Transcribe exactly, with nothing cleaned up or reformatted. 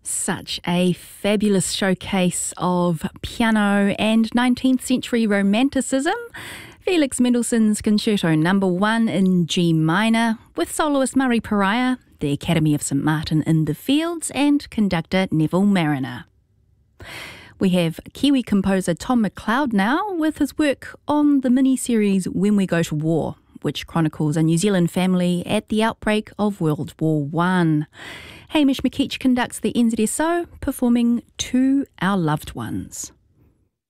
Such a fabulous showcase of piano and nineteenth century romanticism. Felix Mendelssohn's Concerto Number One in G minor, with soloist Murray Pariah, the Academy of Saint Martin in the Fields, and conductor Neville Marriner. We have Kiwi composer Tom McLeod now with his work on the mini-series When We Go to War, which chronicles a New Zealand family at the outbreak of World War One. Hamish McKeach conducts the N Z S O, performing To Our Loved Ones.